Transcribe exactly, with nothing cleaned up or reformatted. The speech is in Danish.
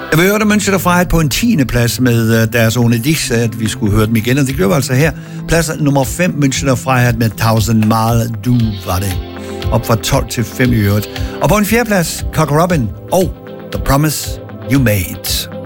Jeg vil høre, at München og Freiheit på en tiende plads med uh, deres Ohne Dich, sagde, at vi skulle høre dem igen, og det gjorde vi altså her. Plads nummer fem, München og Freiheit med Tausend Mal Du var det. Op fra tolv til fem i øvrigt. Og på en fjerde plads, Cock Robin og The Promise You Made.